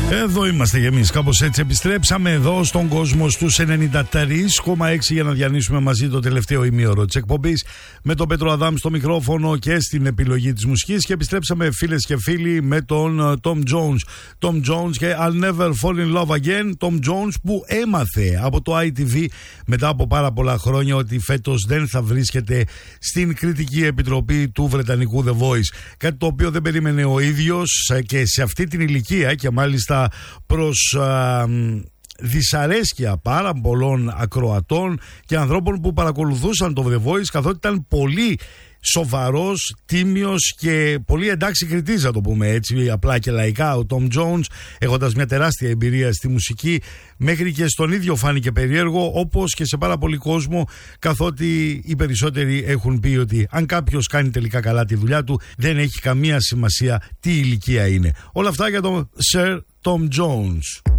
Εδώ είμαστε κι εμείς, κάπως έτσι επιστρέψαμε εδώ στον κόσμο στους 93,6 για να διανύσουμε μαζί το τελευταίο ημίωρο της εκπομπής με τον Πέτρο Αδάμ στο μικρόφωνο και στην επιλογή της μουσικής, και επιστρέψαμε φίλες και φίλοι με τον Tom Jones και I'll Never Fall in Love Again. Tom Jones που έμαθε από το ITV μετά από πάρα πολλά χρόνια ότι φέτος δεν θα βρίσκεται στην κριτική επιτροπή του βρετανικού The Voice, κάτι το οποίο δεν περίμενε ο ίδιος και σε αυτή την ηλικία, και μάλιστα προς δυσαρέσκεια πάρα πολλών ακροατών και ανθρώπων που παρακολουθούσαν το The Voice, καθότι ήταν πολύ σοβαρός, τίμιος και πολύ εντάξει κριτής, να το πούμε έτσι απλά και λαϊκά, ο Tom Jones, έχοντας μια τεράστια εμπειρία στη μουσική. Μέχρι και στον ίδιο φάνηκε περίεργο, όπως και σε πάρα πολύ κόσμο, καθότι οι περισσότεροι έχουν πει ότι αν κάποιος κάνει τελικά καλά τη δουλειά του, δεν έχει καμία σημασία τι ηλικία είναι. Όλα αυτά για τον Sir Tom Jones.